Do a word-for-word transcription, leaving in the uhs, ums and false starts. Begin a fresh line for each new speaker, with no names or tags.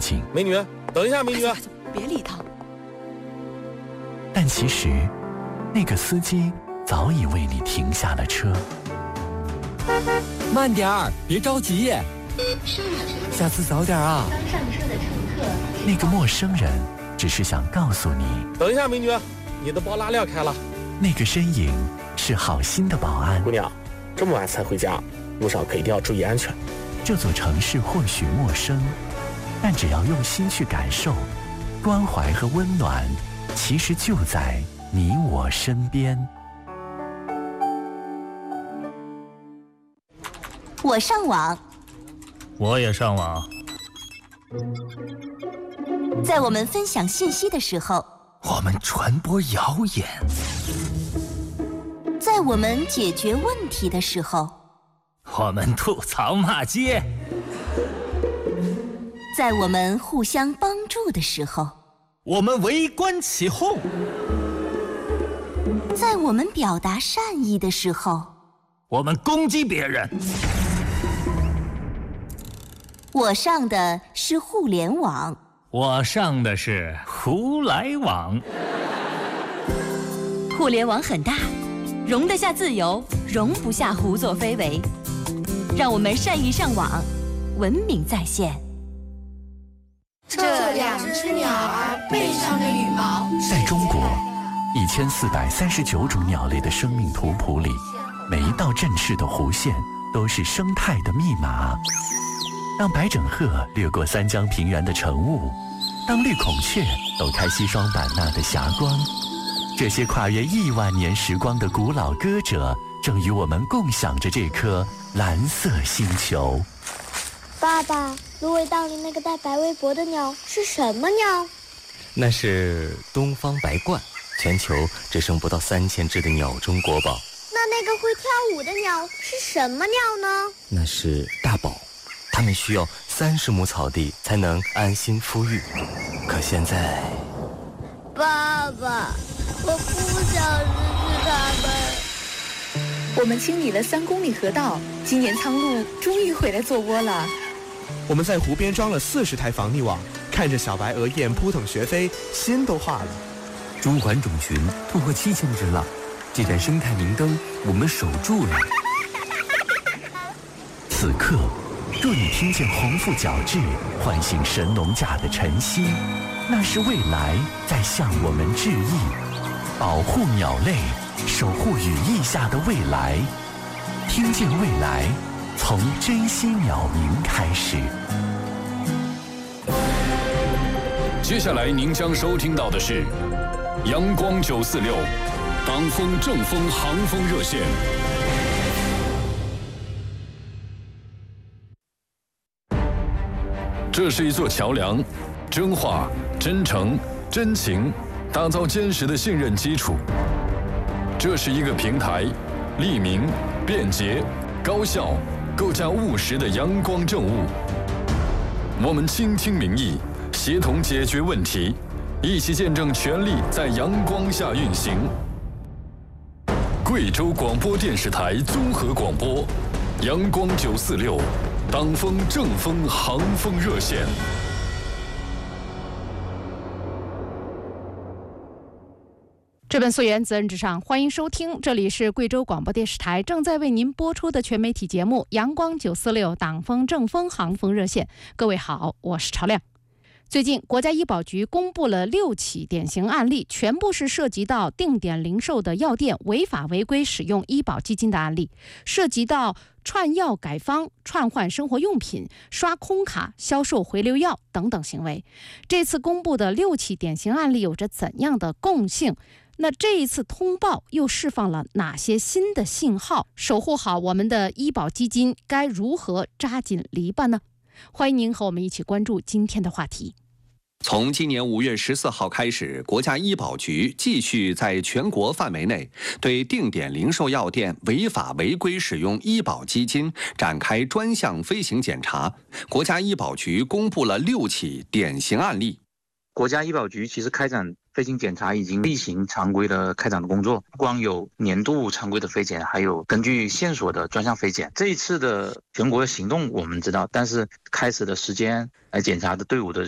情。
美女，等一下，美女，
哎、别理他。
但其实，那个司机早已为你停下了车。
慢点儿，别着急。
是啊，
下次早点啊。
刚上车的乘客。
那个陌生人只是想告诉你，
等一下，美女，你的包拉链开了。
那个身影是好心的保安。
姑娘，这么晚才回家，路上可一定要注意安全。
这座城市或许陌生，但只要用心去感受，关怀和温暖其实就在你我身边。
我上网，
我也上网。
在我们分享信息的时候，
我们传播谣言；
在我们解决问题的时候，
我们吐槽骂街；
在我们互相帮助的时候，
我们围观起哄；
在我们表达善意的时候，
我们攻击别人。
我上的是互联网，
我上的是胡来网。
互联网很大，容得下自由，容不下胡作非为。让我们善意上网，文明在线。
这两只鸟儿背上的羽毛。
在中国，一千四百三十九种鸟类的生命图谱里，每一道正式的弧线都是生态的密码。当白枕鹤掠过三江平原的晨雾，当绿孔雀抖开西双版纳的霞光，这些跨越亿万年时光的古老歌者，正与我们共享着这颗蓝色星球。
爸爸，芦苇荡里那个带白围脖的鸟是什么鸟？
那是东方白鹳，全球只剩不到三千只的鸟中国宝。
那那个会跳舞的鸟是什么鸟呢？
那是大宝。他们需要三十亩草地才能安心孵育，可现在，
爸爸，我不想失去他们。
我们清理了三公里河道，今年苍鹭终于回来做窝了。
我们在湖边装了四十台防溺网，看着小白鹅雁扑腾学飞，心都化了。
中环种群突破七千只了，这盏生态明灯我们守住了。
此刻。若你听见红腹角雉唤醒神农架的晨曦，那是未来在向我们致意。保护鸟类，守护羽翼下的未来。听见未来，从珍惜鸟鸣开始。
接下来您将收听到的是阳光九四六当风正风航风热线。这是一座桥梁，真话、真诚、真情，打造坚实的信任基础。这是一个平台，利民、便捷、高效，构架务实的阳光政务。我们倾听民意，协同解决问题，一起见证权力在阳光下运行。贵州广播电视台综合广播，阳光九四六。当风正风航风热线。
这本溯源责任至上，欢迎收听，这里是贵州广播电视台正在为您播出的全媒体节目阳光九四六党风正风航风热线。各位好，我是朝亮。最近，国家医保局公布了六起典型案例，全部是涉及到定点零售的药店违法违规使用医保基金的案例，涉及到串药改方、串换生活用品、刷空卡、销售回流药等等行为。这次公布的六起典型案例有着怎样的共性？那这一次通报又释放了哪些新的信号？守护好我们的医保基金，该如何扎紧篱笆呢？欢迎您和我们一起关注今天的话题。
从今年五月十四号开始，国家医保局继续在全国范围内对定点零售药店违法违规使用医保基金展开专项飞行检查。国家医保局公布了六起典型案例。
国家医保局其实开展飞行检查已经例行常规的开展的工作，不光有年度常规的飞检，还有根据线索的专项飞检。这一次的全国的行动我们知道，但是开始的时间来检查的队伍的